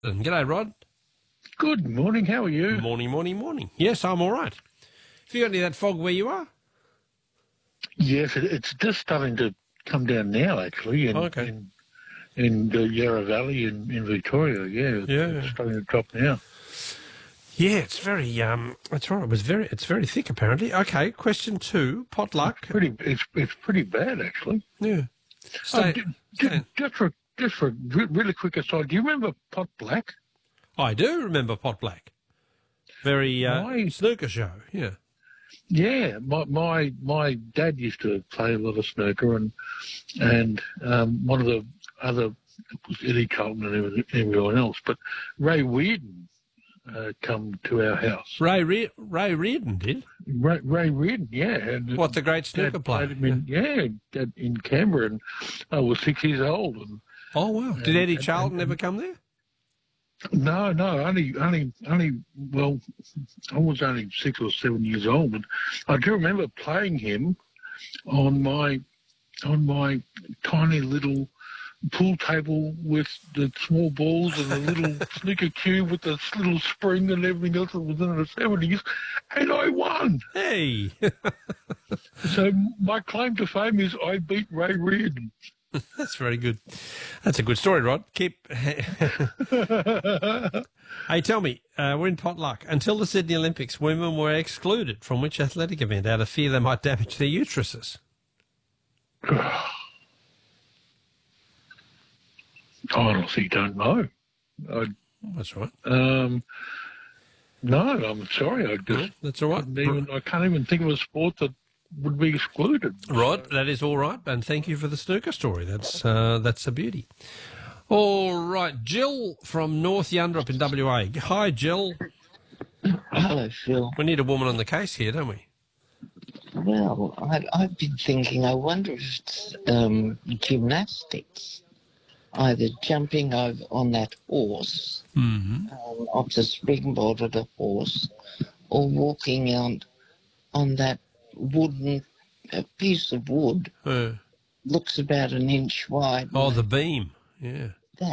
G'day, Rod. Good morning. How are you? Morning. Yes, I'm all right. Have you got any of that fog where you are? Yes, it's just starting to come down now, actually, in the Yarra Valley in Victoria. It's starting to drop now. Yeah, it's very. That's right. It's very thick, apparently. Okay, question 2. Potluck. It's pretty bad, actually. Yeah. Just for a really quick aside, do you remember Pot Black? I do remember Pot Black. Very snooker show. Yeah. Yeah, my dad used to play a lot of snooker, and one of the other was Eddie Carlton and everyone else, but Ray Reardon come to our house. Ray Reardon did? Ray Reardon, yeah. And what, the great snooker player? In Canberra, and I was 6 years old. Oh, wow. Did Eddie Charlton ever come there? No, only. Well, I was only 6 or 7 years old, but I do remember playing him on my tiny little pool table with the small balls and the little snooker cube with the little spring and everything else that was in the 70s, and I won. Hey! So my claim to fame is I beat Ray Reardon. That's very good. That's a good story, Rod. Keep. Hey, tell me, we're in Potluck. Until the Sydney Olympics, women were excluded from which athletic event out of fear they might damage their uteruses? I honestly don't know. That's right. No, I'm sorry. That's all right. I can't even think of a sport that would be excluded. Rod, that is all right, and thank you for the snooker story. That's a beauty. All right, Jill from North Yunderup in WA. Hi, Jill. Hello, Phil. We need a woman on the case here, don't we? Well, I've been thinking, I wonder if it's gymnastics, either jumping over on that horse, off the springboard of the horse, or walking on that wooden piece of wood. Looks about an inch wide. Oh, the beam. Yeah.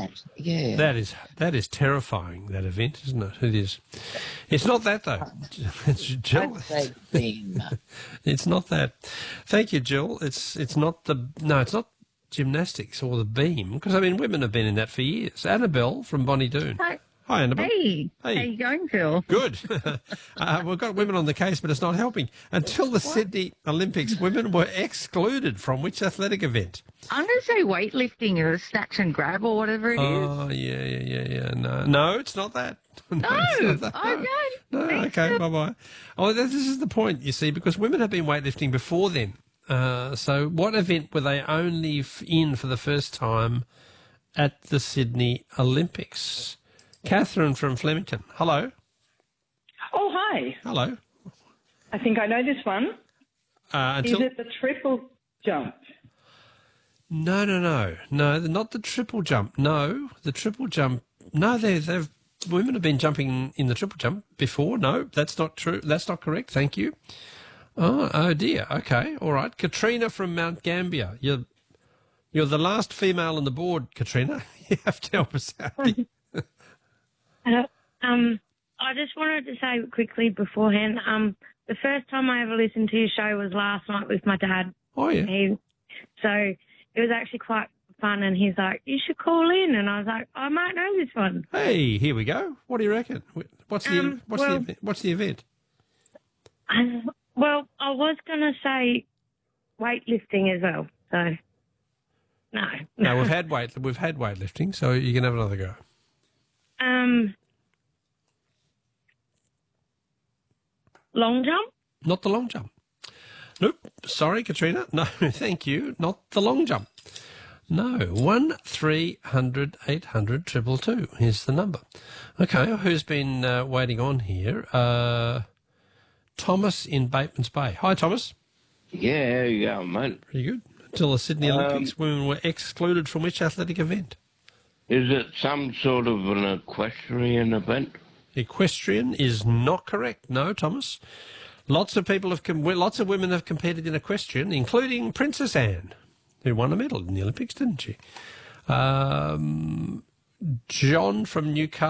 That is terrifying, that event, isn't it? It is. It's not that, though. It's Jill. I'd say beam. It's not that. Thank you, Jill. It's not gymnastics or the beam, because, I mean, women have been in that for years. Annabelle from Bonnie Doon. Hi, Annabelle. Hey. How you going, Phil? Good. We've got women on the case, but it's not helping. Until the Sydney Olympics, women were excluded from which athletic event? I'm going to say weightlifting or snatch and grab or whatever it is. Oh, yeah. No, it's not that. No, it's not that. okay. No, okay, bye-bye. Oh, this is the point, you see, because women have been weightlifting before then. So what event were they only in for the first time at the Sydney Olympics? Catherine from Flemington. Hello. Oh, hi. Hello. I think I know this one. Is it the triple jump? No, not the triple jump. No, the triple jump. No, women have been jumping in the triple jump before. No, that's not true. That's not correct. Thank you. Oh dear. Okay, all right. Katrina from Mount Gambier. You're the last female on the board, Katrina. You have to help us out. I just wanted to say quickly beforehand, the first time I ever listened to your show was last night with my dad. Oh, yeah. So it was actually quite fun, and he's like, you should call in, and I was like, I might know this one. Hey, here we go. What do you reckon? What's the event? Well, I was going to say weightlifting as well, so no. No, we've had weightlifting, so you can have another go. Long jump? Not the long jump. Nope. Sorry, Katrina. No, thank you. Not the long jump. No. 1300 800 222 is the number. Okay, who's been waiting on here? Thomas in Bateman's Bay. Hi, Thomas. Yeah, how you going, mate? Pretty good. Until the Sydney Olympics, women were excluded from which athletic event? Is it some sort of an equestrian event? Equestrian is not correct. No, Thomas. Lots of women have competed in equestrian, including Princess Anne, who won a medal in the Olympics, didn't she? John from Newcastle.